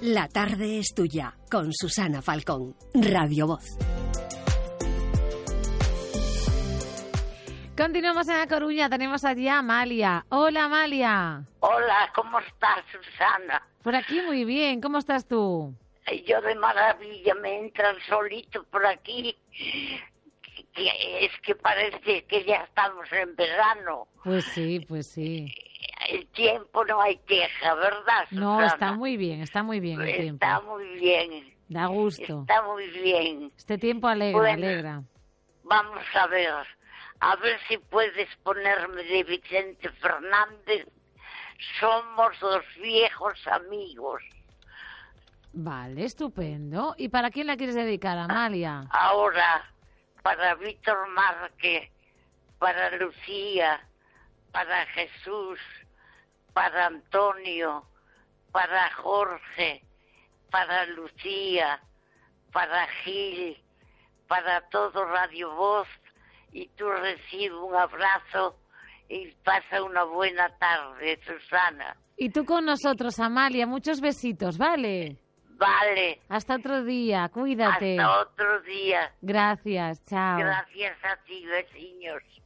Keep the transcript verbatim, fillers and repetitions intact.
La tarde es tuya, con Susana Falcón, Radio Voz. Continuamos en La Coruña, tenemos allí a Amalia. Hola, Amalia. Hola, ¿cómo estás, Susana? Por aquí muy bien, ¿cómo estás tú? Yo de maravilla, me entra el solito por aquí. Que es que parece que ya estamos en verano. Pues sí, pues sí. El tiempo no hay queja, ¿verdad, Susana? No, está muy bien, está muy bien el tiempo. Está muy bien. Da gusto. Está muy bien. Este tiempo alegra, Bueno, alegra. Vamos a ver, a ver si puedes ponerme de Vicente Fernández. Somos dos viejos amigos. Vale, estupendo. ¿Y para quién la quieres dedicar, Amalia? Ahora, para Víctor Márquez, para Lucía, para Jesús, para Antonio, para Jorge, para Lucía, para Gil, para todo Radio Voz, y tú recibe un abrazo y pasa una buena tarde, Susana. Y tú con nosotros, Amalia, muchos besitos, ¿vale? Vale. Hasta otro día, cuídate. Hasta otro día. Gracias, chao. Gracias a ti, vecinos.